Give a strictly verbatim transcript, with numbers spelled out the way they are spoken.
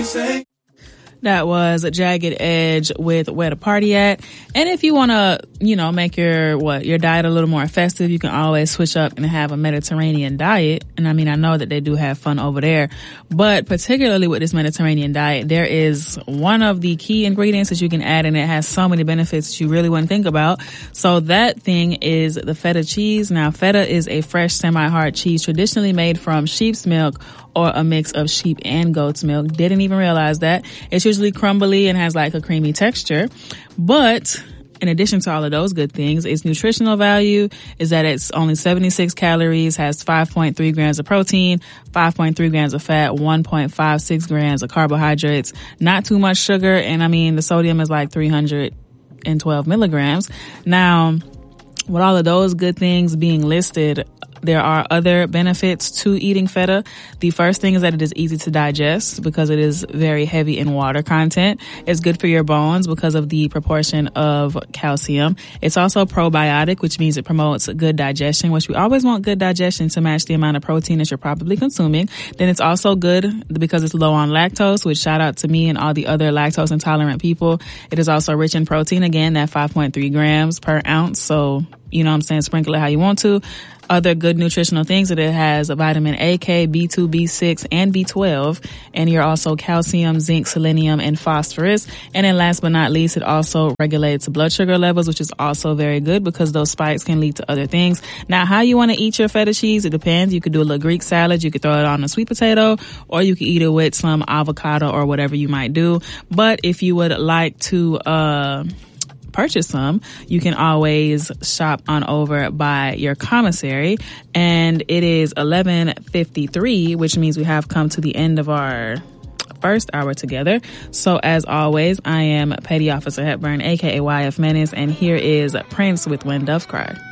That was a Jagged Edge with Where to Party At. And if you want to, you know, make your, what, your diet a little more festive, you can always switch up and have a Mediterranean diet. And I mean, I know that they do have fun over there, but particularly with this Mediterranean diet, there is one of the key ingredients that you can add, and it has so many benefits that you really wouldn't think about. So that thing is the feta cheese. Now, feta is a fresh, semi-hard cheese traditionally made from sheep's milk or a mix of sheep and goat's milk. Didn't even realize that. It's usually crumbly and has like a creamy texture. But in addition to all of those good things, its nutritional value is that it's only seventy-six calories, has five point three grams of protein, five point three grams of fat, one point five six grams of carbohydrates, not too much sugar, and I mean the sodium is like three hundred twelve milligrams. Now, with all of those good things being listed, there are other benefits to eating feta. The first thing is that it is easy to digest because it is very heavy in water content. It's good for your bones because of the proportion of calcium. It's also probiotic, which means it promotes good digestion, which we always want good digestion to match the amount of protein that you're probably consuming. Then it's also good because it's low on lactose, which shout out to me and all the other lactose intolerant people. It is also rich in protein, again, that five point three grams per ounce. So, you know what I'm saying, sprinkle it how you want to. Other good nutritional things that it has: vitamin A, K, B two, B six, and B twelve. And you're also calcium, zinc, selenium, and phosphorus. And then last but not least, it also regulates blood sugar levels, which is also very good because those spikes can lead to other things. Now, how you want to eat your feta cheese, it depends. You could do a little Greek salad. You could throw it on a sweet potato, or you could eat it with some avocado or whatever you might do. But if you would like to, uh, purchase some, you can always shop on over by your commissary. And it is eleven fifty-three, which means we have come to the end of our first hour together. So as always, I am Petty Officer Hepburn, aka Y F Menace, and here is Prince with When Doves Cry.